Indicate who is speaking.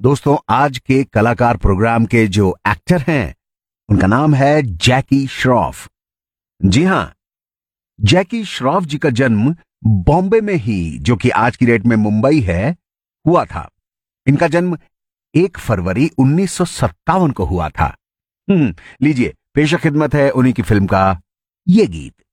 Speaker 1: दोस्तों, आज के कलाकार प्रोग्राम के जो एक्टर हैं उनका नाम है जैकी श्रॉफ। जी हां, जैकी श्रॉफ जी का जन्म बॉम्बे में ही, जो कि आज की डेट में मुंबई है, हुआ था। इनका जन्म 1 फरवरी 1957 को हुआ था। लीजिए, पेश खिदमत है उन्हीं की फिल्म का ये गीत।